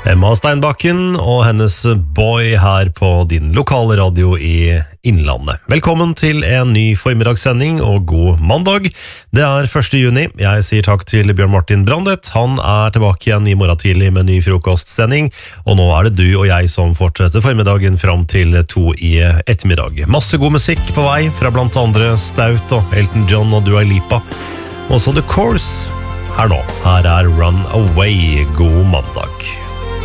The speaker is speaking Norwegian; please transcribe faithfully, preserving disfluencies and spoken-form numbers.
Emma Steinbakken og hennes Boy her på din lokale radio i Innlandet. Velkommen til en ny formidagssending og god mandag. Det er første juni. Jeg sier takk til Bjørn Martin Brandet. Han er tilbake igjen i morgen tidlig med ny frokostsending, og nå er det du og jeg som fortsetter formiddagen fram til to i ettermiddag. Masse god musikk på vei fra blant andre Staut og Elton John og Dua Lipa. Også The Course her nå. Her er Run Away. God mandag.